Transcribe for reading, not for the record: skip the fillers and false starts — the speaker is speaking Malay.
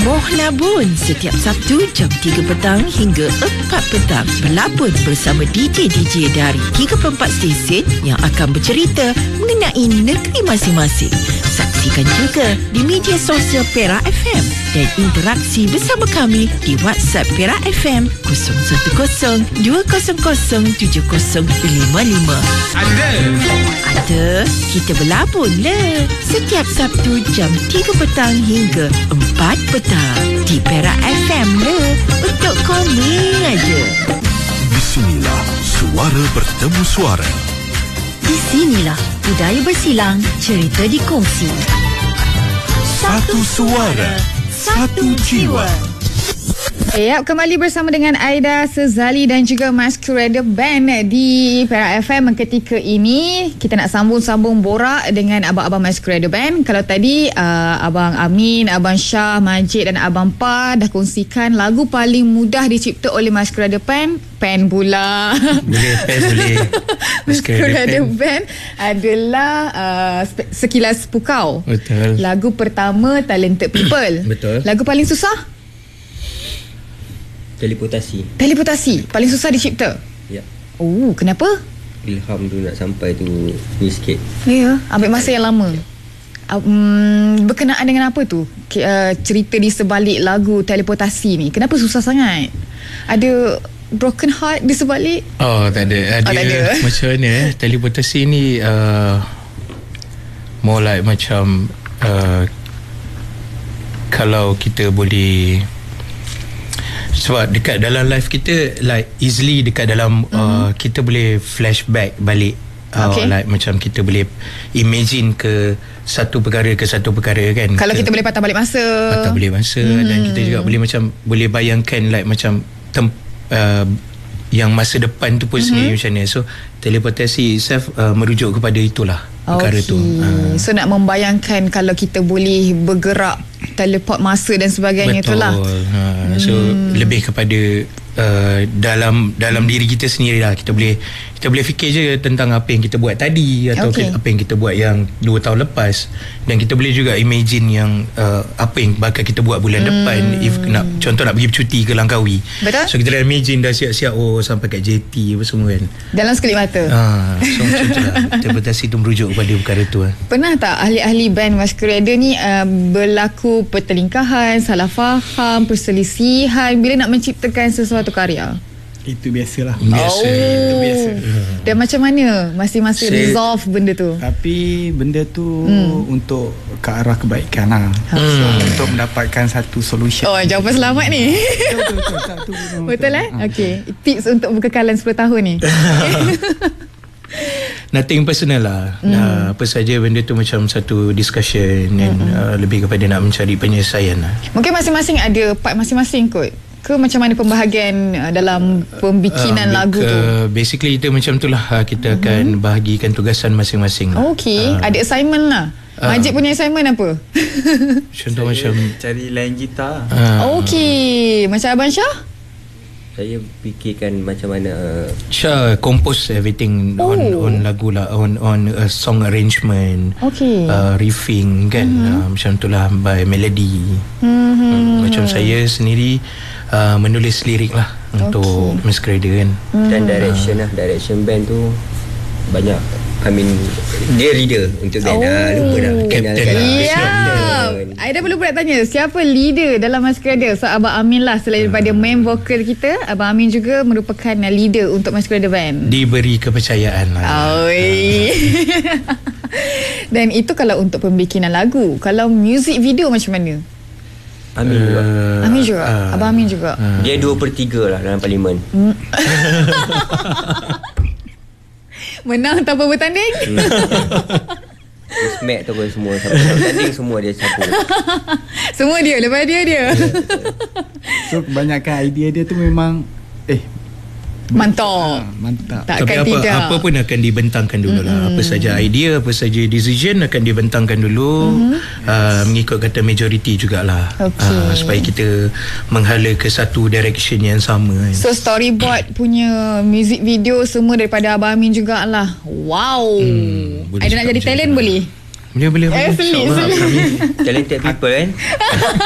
Moh Labun setiap Sabtu jam 3 petang hingga 4 petang berlabun bersama DJ-DJ dari 34 stesen yang akan bercerita mengenai negeri masing-masing. Saksikan juga di media sosial Perak FM dan interaksi bersama kami di WhatsApp Perak FM 010 200 7055. Ada, kita berlabun le setiap Sabtu jam 3 petang hingga 4 petang di Perak FM le. Untuk kami aja. Di sinilah suara bertemu suara. Di sinilah budaya bersilang, cerita dikongsi. Satu suara, satu jiwa. Kembali bersama dengan Aida Sezali dan juga Masquerade Band di Perak FM. Ketika ini kita nak sambung-sambung borak dengan abang-abang Masquerade Band. Kalau tadi Abang Amin, Abang Syah, Majid dan Abang Pa dah kongsikan lagu paling mudah dicipta oleh Masquerade Band. Pen pula. Boleh, pen boleh. Masquerade Band adalah Sekilas Pukau. Betul. Lagu pertama Talented People. Betul. Lagu paling susah? Teleportasi paling susah dicipta. Ya. Oh, kenapa? Ilham tu nak sampai tu ni sikit. Ya, ambil masa yang lama. Berkenaan dengan apa tu? Cerita di sebalik lagu Teleportasi ni. Kenapa susah sangat? Ada broken heart di sebalik? Oh, tak ada. Tak ada. Macam mana teleportasi ni more like macam kalau kita boleh, sebab dekat dalam life kita like easily dekat dalam kita boleh flashback balik. Like macam kita boleh imagine ke satu perkara kan. Kalau kita boleh patah balik masa. Dan kita juga boleh macam boleh bayangkan like macam yang masa depan tu pun sendiri macam ni. So teleportasi itself merujuk kepada itulah perkara tu. So nak membayangkan kalau kita boleh bergerak, teleport masa dan sebagainya. Betul. Itulah. So lebih kepada dalam diri kita sendirilah. Kita boleh fikir je tentang apa yang kita buat tadi atau apa yang kita buat yang 2 tahun lepas, dan kita boleh juga imagine yang apa yang bakal kita buat bulan depan. If nak contoh nak pergi bercuti ke Langkawi. Betul. So kita dah imagine dah siap-siap sampai kat JT apa semua kan. Dalam sekelip mata. So macam tu lah. Interpretasi tu merujuk kepada perkara tu. Pernah tak ahli-ahli band Masquerade ni berlaku pertelingkahan, salah faham, perselisihan bila nak menciptakan sesuatu karya? Itu biasalah. Itu biasa. Dan macam mana masing-masing resolve benda tu? Tapi benda tu untuk ke arah kebaikan lah. Untuk mendapatkan satu solution. Oh, jawapan selamat ni. Betul Okey. Tips untuk berkekalan 10 tahun ni. Nothing personal lah. Apa saja benda tu macam satu discussion dan lebih kepada nak mencari penyelesaian lah. Mungkin masing-masing ada part masing-masing kot. Ke macam mana pembahagian dalam pembikinan lagu tu? Basically kita macam tu lah. Kita akan bahagikan tugasan masing-masing lah. Okey. Ada assignment lah. Majid punya assignment apa? Contoh macam cari line gitar. Okey. Macam Abang Syah? Saya fikirkan macam mana Syah compose everything on lagu lah, on song arrangement, riffing kan. Macam tu lah, by melody. Macam saya sendiri menulis lirik lah untuk Masquerade kan. Dan direction band tu banyak. I mean, dia leader untuk band. Lupa dah. Captain lah. Aida perlu pula tanya, siapa leader dalam Masquerade? So Abang Amin lah, selain daripada main vocal kita, Abang Amin juga merupakan leader untuk Masquerade Band. Diberi kepercayaan lah. Dan itu kalau untuk pembikinan lagu. Kalau music video macam mana? Amin juga. Abang Amin juga. Dia 2/3 lah dalam parlimen. Menang tanpa bertanding. Dia smack tu semua. Sampai bertanding semua dia campur. Semua dia. Lepas dia. So kebanyakan idea dia tu memang mantap. Tapi apa pun akan dibentangkan dulu lah. Apa saja idea, apa saja decision akan dibentangkan dulu, mengikut kata majority jugalah. Supaya kita menghala ke satu direction yang sama kan. So storyboard punya music video semua daripada Abang Amin jugalah. Wow. Ada nak jadi talent boleh? Boleh. Selit. Talented people kan.